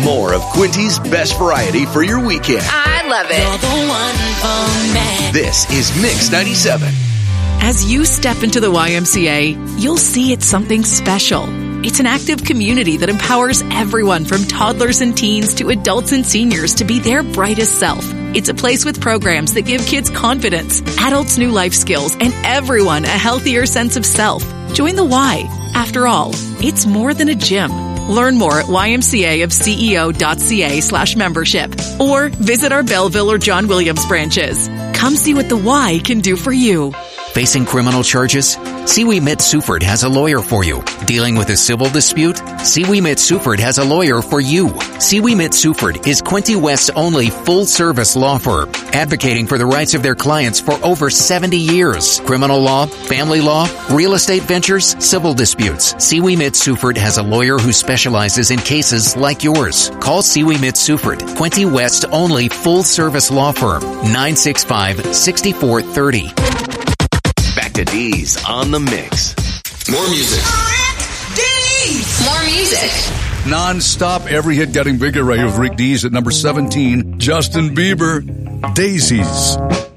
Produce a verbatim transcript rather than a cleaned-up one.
more of Quinty's best variety for your weekend. I love it. You're the one for me. This is Mix ninety-seven. As you step into the Y M C A, you'll see it's something special. It's an active community that empowers everyone from toddlers and teens to adults and seniors to be their brightest self. It's a place with programs that give kids confidence, adults new life skills, and everyone a healthier sense of self. Join the Y. After all, it's more than a gym. Learn more at ymcaofceo.ca slash membership or visit our Belleville or John Williams branches. Come see what the Y can do for you. Facing criminal charges? Siwi Mitsuford has a lawyer for you. Dealing with a civil dispute? Siwi Mitsuford has a lawyer for you. Siwi Mitsuford is Quinte West's only full-service law firm, advocating for the rights of their clients for over seventy years. Criminal law, family law, real estate ventures, civil disputes. Siwi Mitsuford has a lawyer who specializes in cases like yours. Call Siwi Mitsuford, Quinte West's only full-service law firm, nine six five, six four three zero. Back to D's on the Mix. More music. D's! More music. Non-stop, every hit getting bigger right with Rick Dees at number seventeen. Justin Bieber, Daisies.